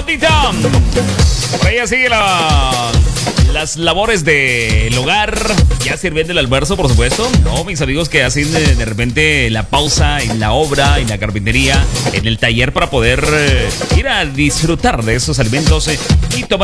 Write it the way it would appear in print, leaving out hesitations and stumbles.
bandita. Por ahí sigue las labores del hogar. Ya sirviendo el almuerzo, por supuesto. No, mis amigos que hacen de repente la pausa en la obra, en la carpintería, en el taller para poder ir a disfrutar de esos alimentos y tomar